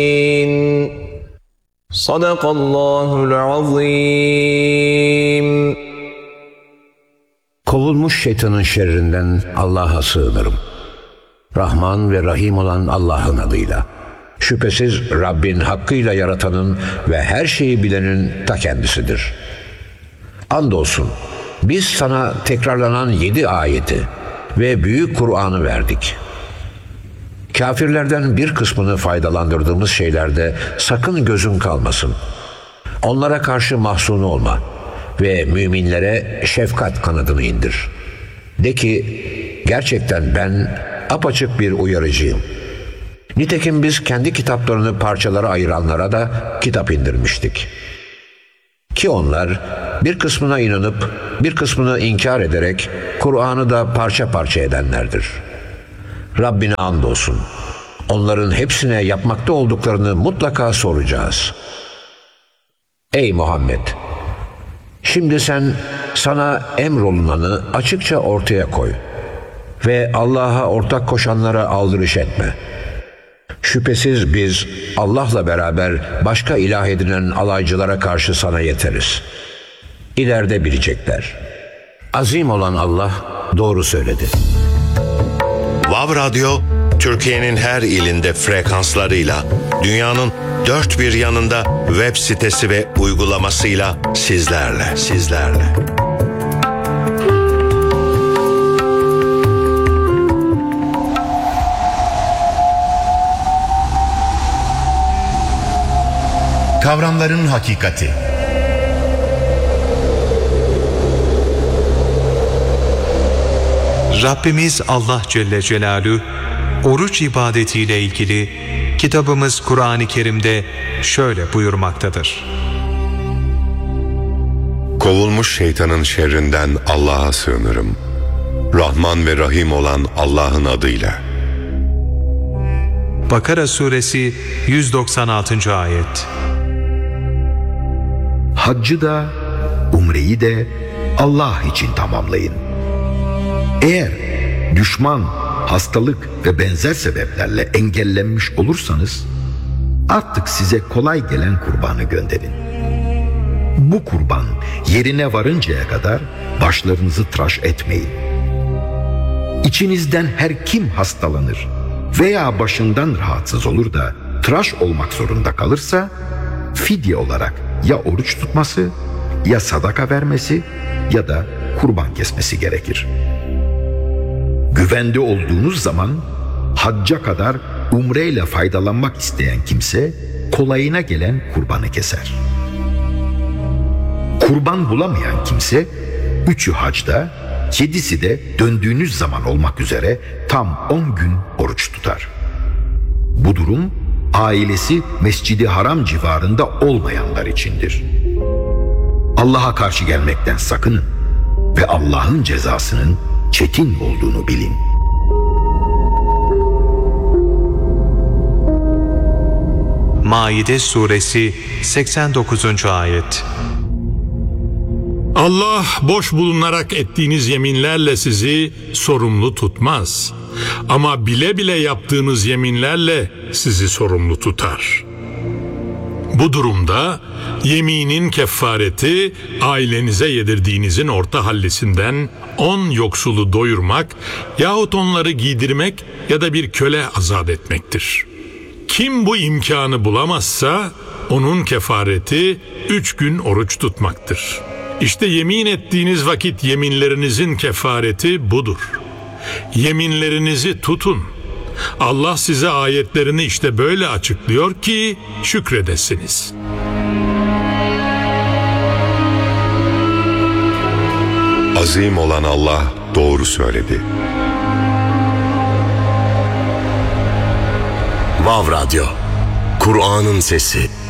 Sadakallahul azim. Kovulmuş şeytanın şerrinden Allah'a sığınırım. Rahman ve Rahim olan Allah'ın adıyla. Şüphesiz Rabbin hakkıyla yaratanın ve her şeyi bilenin ta kendisidir. Andolsun biz sana tekrarlanan 7 ayeti ve büyük Kur'an'ı verdik. Kafirlerden bir kısmını faydalandırdığımız şeylerde sakın gözün kalmasın. Onlara karşı mahzun olma ve müminlere şefkat kanadını indir. De ki, gerçekten ben apaçık bir uyarıcıyım. Nitekim biz kendi kitaplarını parçalara ayıranlara da kitap indirmiştik. Ki onlar bir kısmına inanıp bir kısmını inkar ederek Kur'an'ı da parça parça edenlerdir. Rabbine andolsun. Onların hepsine yapmakta olduklarını mutlaka soracağız. Ey Muhammed! Şimdi sen sana emrolunanı açıkça ortaya koy ve Allah'a ortak koşanlara aldırış etme. Şüphesiz biz Allah'la beraber başka ilah edinen alaycılara karşı sana yeteriz. İleride bilecekler. Azim olan Allah doğru söyledi. Vav Radyo, Türkiye'nin her ilinde frekanslarıyla, dünyanın dört bir yanında web sitesi ve uygulamasıyla sizlerle. Kavramların hakikati. Rabbimiz Allah Celle Celaluhu oruç ibadetiyle ilgili kitabımız Kur'an-ı Kerim'de şöyle buyurmaktadır. Kovulmuş şeytanın şerrinden Allah'a sığınırım. Rahman ve Rahim olan Allah'ın adıyla. Bakara suresi 196. ayet. Haccı da, umreyi de Allah için tamamlayın. Eğer düşman, hastalık ve benzer sebeplerle engellenmiş olursanız, artık size kolay gelen kurbanı gönderin. Bu kurban yerine varıncaya kadar başlarınızı tıraş etmeyin. İçinizden her kim hastalanır veya başından rahatsız olur da tıraş olmak zorunda kalırsa, fidye olarak ya oruç tutması, ya sadaka vermesi ya da kurban kesmesi gerekir. Güvende olduğunuz zaman hacca kadar umreyle faydalanmak isteyen kimse kolayına gelen kurbanı keser. Kurban bulamayan kimse 3'ü hacda, 7'si de döndüğünüz zaman olmak üzere tam 10 gün oruç tutar. Bu durum ailesi Mescid-i Haram civarında olmayanlar içindir. Allah'a karşı gelmekten sakının ve Allah'ın cezasının çetin olduğunu bilin. Maide suresi 89. ayet. Allah boş bulunarak ettiğiniz yeminlerle sizi sorumlu tutmaz. Ama bile bile yaptığınız yeminlerle sizi sorumlu tutar. Bu durumda yeminin kefareti ailenize yedirdiğinizin orta hallisinden 10 yoksulu doyurmak yahut onları giydirmek ya da bir köle azat etmektir. Kim bu imkanı bulamazsa onun kefareti 3 gün oruç tutmaktır. İşte yemin ettiğiniz vakit yeminlerinizin kefareti budur. Yeminlerinizi tutun. Allah size ayetlerini işte böyle açıklıyor ki şükredesiniz. Azim olan Allah doğru söyledi. Vav Radyo, Kur'an'ın sesi.